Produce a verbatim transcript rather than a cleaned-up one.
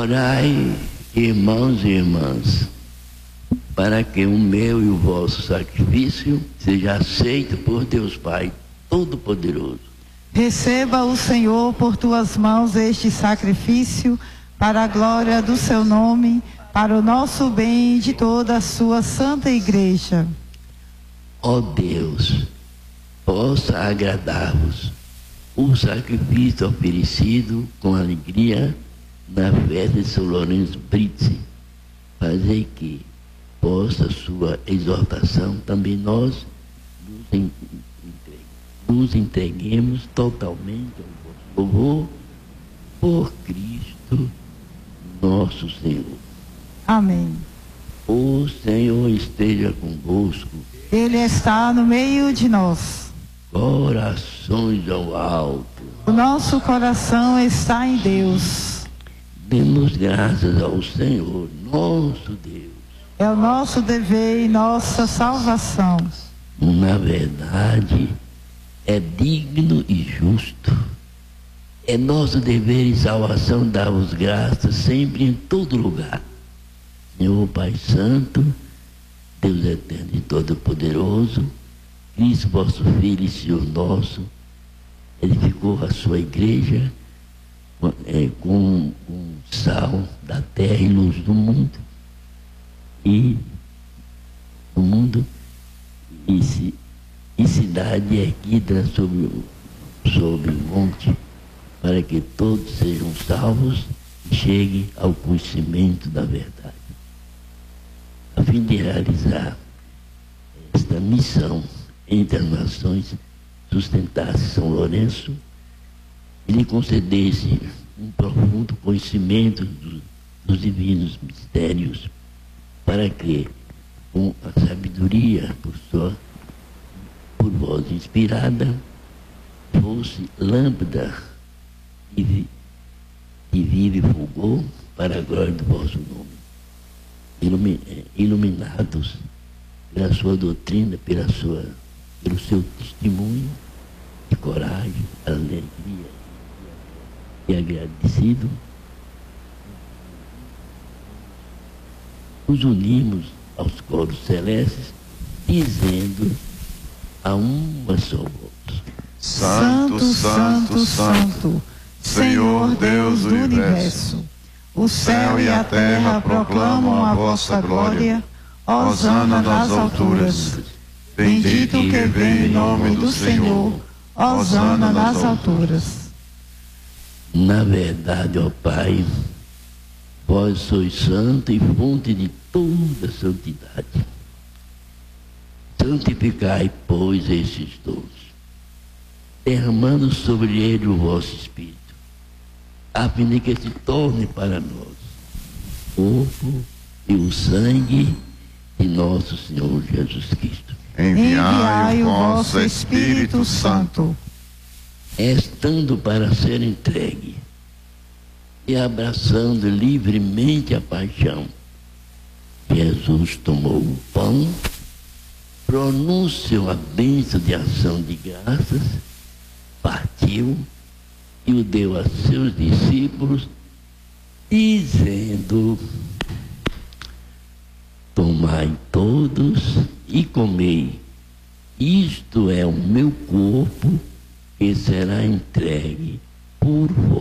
Orai, irmãos e irmãs, para que o meu e o vosso sacrifício seja aceito por Deus Pai Todo-Poderoso. Receba o Senhor por tuas mãos este sacrifício, para a glória do seu nome, para o nosso bem e de toda a sua santa igreja. Ó Deus, possa agradar-vos o sacrifício oferecido com alegria na festa de São Lourenço Britse. Fazer que possa sua exortação também nós nos, entregue, nos entreguemos totalmente ao vosso louvor por Cristo nosso Senhor. Amém. O Senhor esteja convosco. Ele está no meio de nós. Corações ao alto. O nosso coração está em Deus. Demos graças ao Senhor, nosso Deus. É o nosso dever e nossa salvação. Na verdade, é digno e justo. É nosso dever e salvação dar-vos graças sempre em todo lugar. Senhor Pai Santo, Deus eterno e todo-poderoso, Cristo, vosso Filho e Senhor nosso, edificou a sua igreja é, com, com sal da terra e luz do mundo. E o mundo e, se, e cidade erguida sobre, sobre o monte, para que todos sejam salvos e cheguem ao conhecimento da verdade. A fim de realizar esta missão entre as nações, sustentasse São Lourenço e lhe concedesse um profundo conhecimento do, dos divinos mistérios, para que, com a sabedoria por sua, por voz inspirada, fosse lâmpada e, e vive fulgor para a glória do vosso nome, Ilumi, iluminados pela sua doutrina, pela sua, pelo seu testemunho de coragem, alegria e agradecido, nos unimos aos coros celestes, dizendo a uma só voz: Santo, Santo, Santo, Senhor Deus do universo, o céu e a terra proclamam a vossa glória. Hosana nas alturas. Bendito que vem em nome do Senhor. Hosana nas alturas. Na verdade, ó Pai, vós sois santo e fonte de toda santidade. Santificai, pois, esses dons, derramando sobre ele o vosso Espírito, a fim de que se torne para nós o corpo e o sangue de nosso Senhor Jesus Cristo. Enviai o vosso Espírito Santo, estando para ser entregue e abraçando livremente a paixão, Jesus tomou o pão, pronunciou a bênção de ação de graças, partiu e o deu a seus discípulos, dizendo: tomai todos e comei, isto é o meu corpo que será entregue por vós.